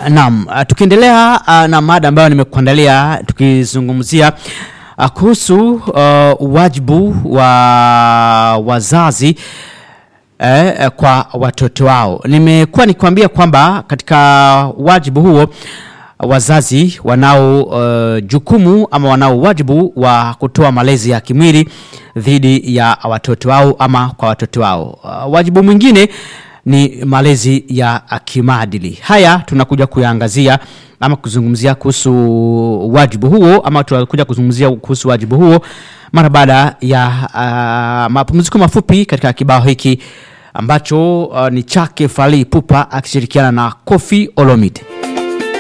Naam, tukiendelea na mada ambayo nimekuandalia tukizungumzia kuhusu wajibu wa wazazi kwa watoto wao. Nimekuwa nikwambia kwamba katika wajibu huo wazazi wanao jukumu ama wanao wajibu wa kutoa malezi ya kimwili dhidi ya watoto wao ama kwa watoto wao. Wajibu mwingine ni malezi ya kimaadili. Haya tunakuja kuyaangazia ama kuzungumzia kuhusu wajibu huo ama tunakuja kuzungumzia kuhusu wajibu huo mara baada ya mapumziko mafupi katika kibao hiki ambacho ni chake Fally Ipupa akishirikiana na Koffi Olomide.